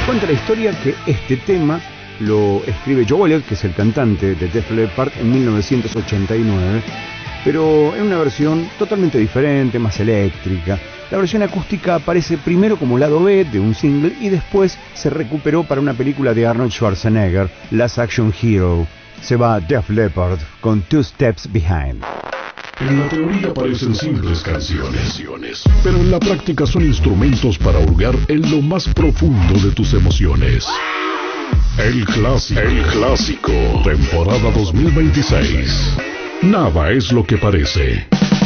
Cuenta la historia que este tema lo escribe Joe Elliott, que es el cantante de Def Leppard, en 1989, pero en una versión totalmente diferente, más eléctrica. La versión acústica aparece primero como lado B de un single y después se recuperó para una película de Arnold Schwarzenegger, Last Action Hero. Se va Def Leppard con Two Steps Behind. En la teoría parecen simples canciones, pero en la práctica son instrumentos para hurgar en lo más profundo de tus emociones. El clásico, temporada 2026. Nada es lo que parece.